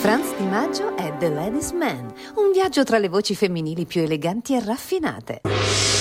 Franz Di Maggio è The Ladies Man, un viaggio tra le voci femminili più eleganti e raffinate.